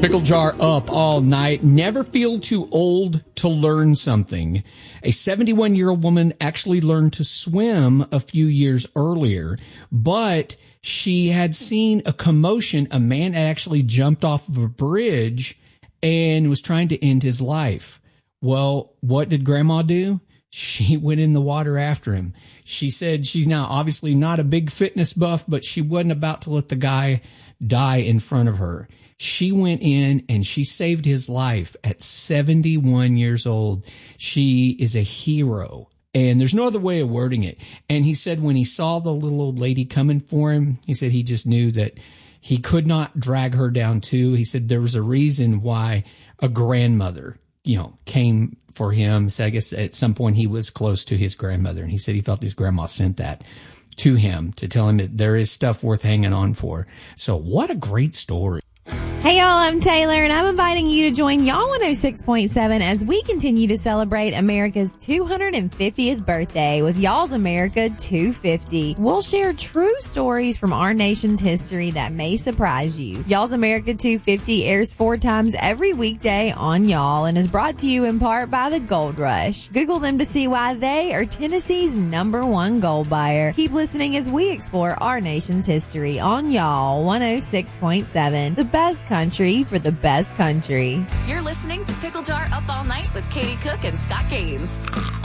Pickle jar up all night. Never feel too old to learn something. A 71-year-old woman actually learned to swim a few years earlier, but she had seen a commotion. A man had actually jumped off of a bridge and was trying to end his life. Well, what did Grandma do? She went in the water after him. She said she's now obviously not a big fitness buff, but she wasn't about to let the guy die in front of her. She went in and she saved his life at 71 years old. She is a hero. And there's no other way of wording it. And he said when he saw the little old lady coming for him, he said he just knew that he could not drag her down too. He said there was a reason why a grandmother, came for him. So I guess at some point he was close to his grandmother. And he said he felt his grandma sent that to him to tell him that there is stuff worth hanging on for. So what a great story. Hey y'all, I'm Taylor and I'm inviting you to join Y'all 106.7 as we continue to celebrate America's 250th birthday with Y'all's America 250. We'll share true stories from our nation's history that may surprise you. Y'all's America 250 airs 4 times every weekday on Y'all and is brought to you in part by the Gold Rush. Google them to see why they are Tennessee's #1 gold buyer. Keep listening as we explore our nation's history on Y'all 106.7. The best country for the best country. You're listening to Pickle Jar Up All Night with Katie Cook and Scott Gaines.